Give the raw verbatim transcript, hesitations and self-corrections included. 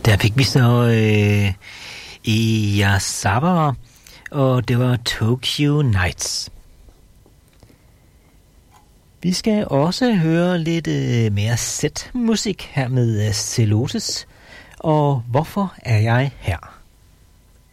Der fik vi så øh, Iyasawa, og det var Tokyo Nights. Vi skal også høre lidt øh, mere set musik her med Celotes, og hvorfor er jeg her?